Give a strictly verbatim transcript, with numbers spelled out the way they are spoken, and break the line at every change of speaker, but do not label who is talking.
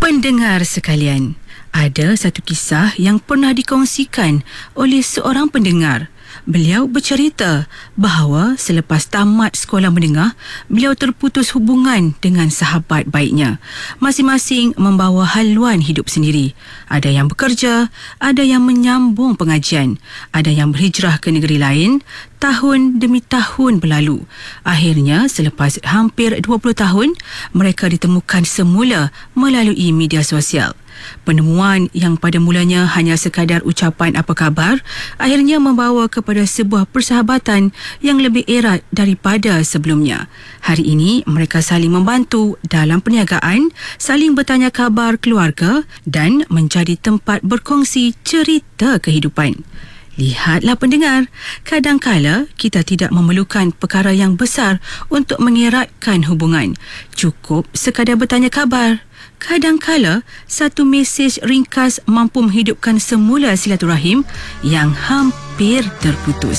Pendengar sekalian, ada satu kisah yang pernah dikongsikan oleh seorang pendengar. Beliau bercerita bahawa selepas tamat sekolah menengah, beliau terputus hubungan dengan sahabat baiknya. Masing-masing membawa haluan hidup sendiri. Ada yang bekerja, ada yang menyambung pengajian, ada yang berhijrah ke negeri lain. Tahun demi tahun berlalu. Akhirnya, selepas hampir dua puluh tahun, mereka ditemukan semula melalui media sosial. Penemuan yang pada mulanya hanya sekadar ucapan apa khabar, akhirnya membawa kepada sebuah persahabatan yang lebih erat daripada sebelumnya. Hari ini, mereka saling membantu dalam perniagaan, saling bertanya khabar keluarga dan menjadi tempat berkongsi cerita kehidupan. Lihatlah pendengar, kadangkala kita tidak memerlukan perkara yang besar untuk mengeratkan hubungan. Cukup sekadar bertanya khabar. Kadangkala, satu mesej ringkas mampu menghidupkan semula silaturahim yang hampir terputus.